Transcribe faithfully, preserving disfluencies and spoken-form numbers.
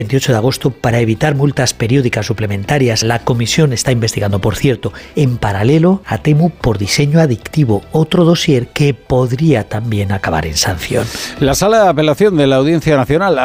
veintiocho de agosto para evitar multas periódicas suplementarias. La comisión está investigando, por cierto, en paralelo a Temu por diseño adictivo, otro dossier que podría también acabar en sanción. La Sala de Apelación de la Audiencia Nacional